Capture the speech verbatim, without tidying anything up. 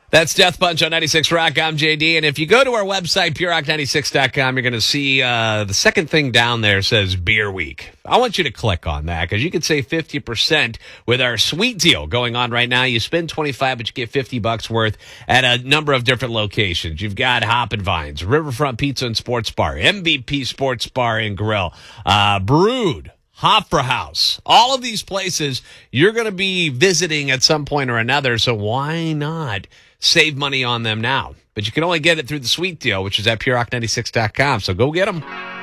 That's Death Punch on ninety-six Rock. I'm J D. And if you go to our website, pure rock ninety-six dot com, you're going to see uh, the second thing down there says Beer Week. I want you to click on that because you can save fifty percent with our sweet deal going on right now. You spend twenty-five, but you get fifty bucks worth at a number of different locations. You've got Hop and Vines, Riverfront Pizza and Sports Bar, M V P Sports Bar and Grill, uh, Brood, Hofra House. All of these places you're going to be visiting at some point or another, so why not save money on them now? But you can only get it through the sweet deal, which is at pure rock ninety-six dot com, so go get them.